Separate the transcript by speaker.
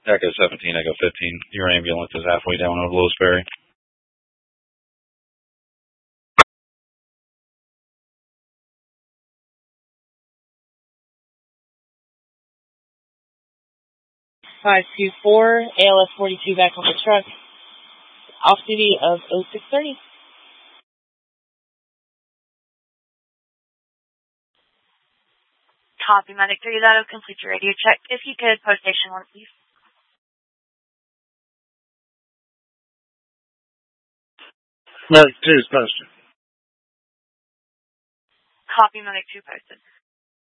Speaker 1: Echo 17, Echo 15. Your ambulance is halfway down over Lewis Ferry.
Speaker 2: ALS 42 back on the truck. Off duty of 0630.
Speaker 3: Copy, Medic 3, that'll complete your radio check. If you could, post station 1, please.
Speaker 4: Medic 2 is posted.
Speaker 3: Copy, Medic 2 posted.